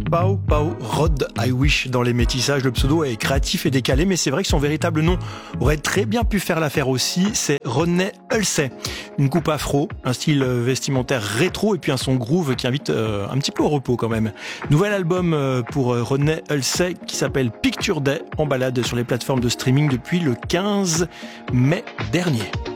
Pau Rod I Wish dans les métissages. Le pseudo est créatif et décalé, mais c'est vrai que son véritable nom aurait très bien pu faire l'affaire aussi. C'est Rodney Halsey. Une coupe afro, un style vestimentaire rétro et puis un son groove qui invite un petit peu au repos quand même. Nouvel album pour Rodney Halsey qui s'appelle Picture Day, en balade sur les plateformes de streaming depuis le 15 mai dernier.